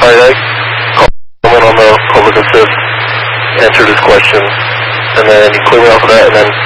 Alright, call in on the public assist, answer this question, and then you clear me off of that, and then